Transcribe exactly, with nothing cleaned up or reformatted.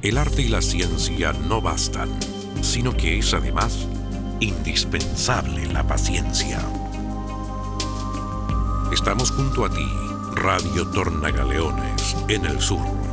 El arte y la ciencia no bastan, sino que es además indispensable la paciencia. Estamos junto a ti, Radio Tornagaleones, en el sur.